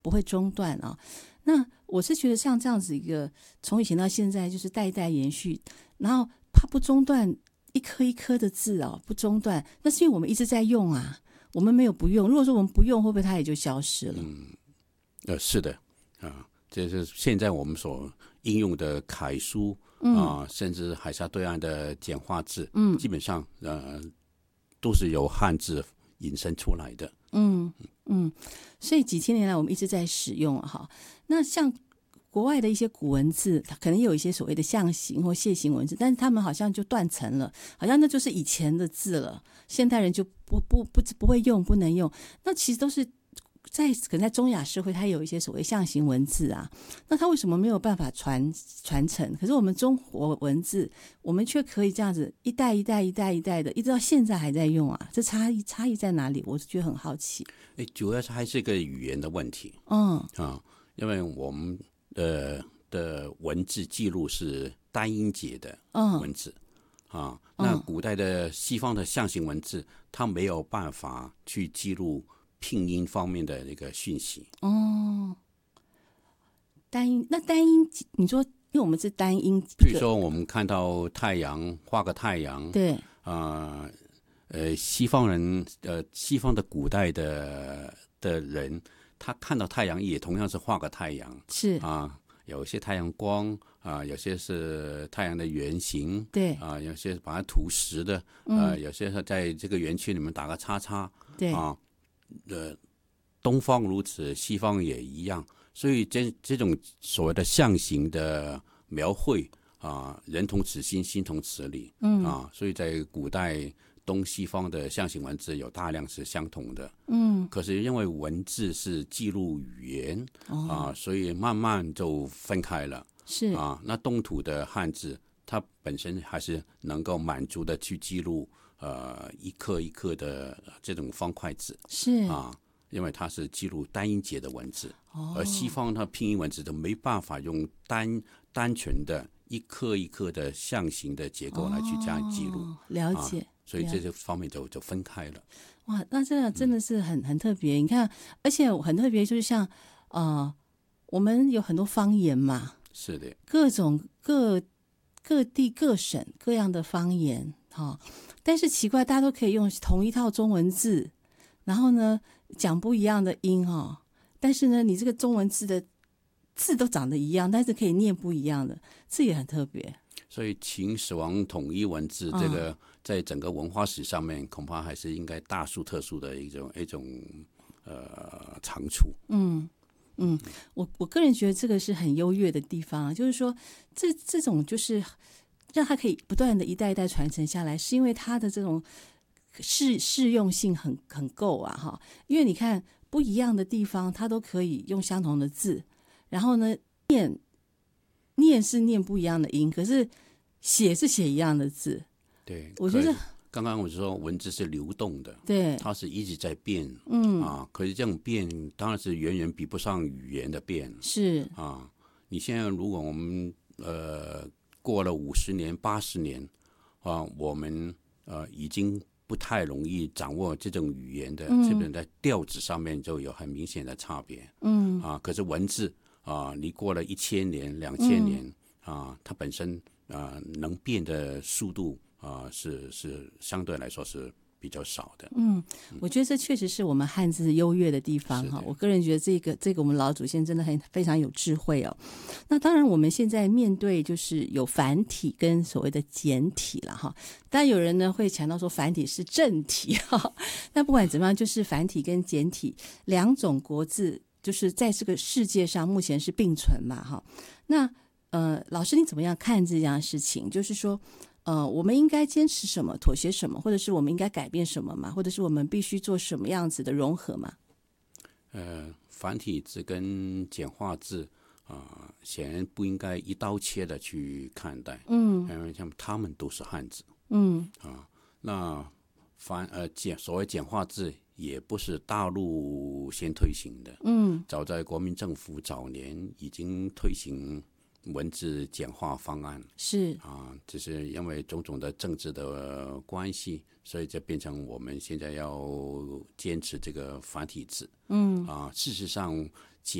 不会中断啊。那我是觉得像这样子一个从以前到现在就是代代延续，然后它不中断，一颗一颗的字哦不中断，那是因为我们一直在用啊，我们没有不用。如果说我们不用，会不会它也就消失了？ 是的啊，这是现在我们所应用的楷书甚至海峡对岸的简化字，基本上都是由汉字引申出来的。 所以几千年来我们一直在使用哈。那像国外的一些古文字，它可能有一些所谓的象形或楔形文字，但是他们好像就断层了，好像那就是以前的字了，现代人就不会用，不能用。那其实都是可能在中亚社会，它有一些所谓象形文字啊，那它为什么没有办法传承？可是我们中国文字，我们却可以这样子一代一代的，一直到现在还在用啊，这差异在哪里？我是觉得很好奇。 主要是还是一个语言的问题。因为我们的文字记录是单音节的文字。那古代的西方的象形文字，它没有办法去记录拼音方面的那个讯息。 单音，那单音你说，因为我们是单音， 比如说我们看到太阳，画个太阳， 对， 西方人，西方的古代的人，他看到太阳也同样是画个太阳， 是有些太阳光有些是太阳的圆形， 对有些把它涂实的，有些是在这个圆圈里面打个叉叉， 对东方如此，西方也一样，所以这种所谓的象形的描绘人同此心，心同此理，所以在古代东西方的象形文字有大量是相同的，可是因为文字是记录语言所以慢慢就分开了。 是那东土的汉字，它本身还是能够满足的去记录一颗一颗的这种方块字， 是因为它是记录单音节的文字，而西方它拼音文字都没办法用单纯的一颗一颗的象形的结构来去加以记录。 了解。 所以这方面就分开了。 哇，那这个真的是很特别。你看，而且很特别，就是像我们有很多方言嘛， 是的， 各种各地各省各样的方言但是奇怪，大家都可以用同一套中文字，然后呢讲不一样的音但是呢，你这个中文字的字都长得一样，但是可以念不一样的，这也很特别。 所以秦始皇统一文字，这个在整个文化史上面，恐怕还是应该大书特书的一种长处。 我个人觉得这个是很优越的地方就是说这种就是让它可以不断的一代一代传承下来，是因为它的这种适用性很够啊因为你看不一样的地方，它都可以用相同的字，然后呢念是念不一样的音，可是写是写一样的字。 对， 我觉得刚刚我说文字是流动的， 对， 它是一直在变，可是这种变当然是远远比不上语言的变， 是你现在如果我们过了50年、80年我们已经不太容易掌握这种语言的，基本在调子上面就有很明显的差别，可是文字你过了1000年、2000年它本身能变的速度是相对来说是比较少的。 我觉得这确实是我们汉字优越的地方我个人觉得这个我们老祖先真的非常有智慧那当然我们现在面对就是有繁体跟所谓的简体了但有人呢会强调说繁体是正体那不管怎么样，就是繁体跟简体两种国字就是在这个世界上目前是并存嘛那老师你怎么样看这样的事情？就是说我们应该坚持什么，妥协什么，或者是我们应该改变什么嘛？或者是我们必须做什么样子的融合嘛？ 繁体字跟简化字显然不应该一刀切的去看待，因为像他们都是汉字，那所谓简化字也不是大陆先推行的，早在国民政府早年已经推行文字简化方案是只是因为种种的政治的关系，所以就变成我们现在要坚持这个繁体字。事实上